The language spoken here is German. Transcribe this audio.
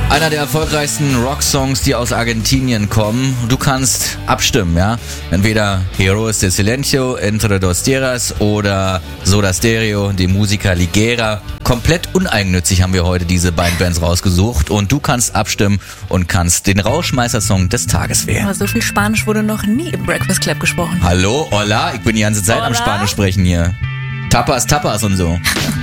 Einer der erfolgreichsten Rocksongs, die aus Argentinien kommen. Du kannst abstimmen, ja? Entweder Heroes de Silencio, Entre dos Tierras oder Soda Stereo, die Musiker Ligera. Komplett uneigennützig haben wir heute diese beiden Bands rausgesucht und du kannst abstimmen und kannst den Rauschmeister-Song des Tages wählen. Aber so viel Spanisch wurde noch nie im Breakfast Club gesprochen. Hallo, hola, ich bin die ganze Zeit am Spanisch sprechen hier. Tapas, tapas und so.